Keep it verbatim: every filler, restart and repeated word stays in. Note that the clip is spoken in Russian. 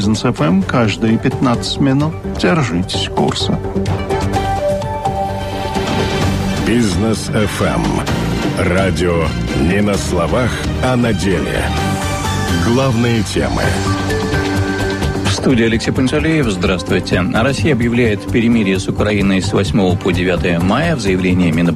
Бизнес эф эм каждые пятнадцать минут. Держитесь курса. Бизнес эф эм. Радио не на словах, а на деле. Главные темы. В студии Алексей Пантелеев. Здравствуйте. Россия объявляет перемирие с Украиной с восьмого по девятое мая. В заявлении Минобороны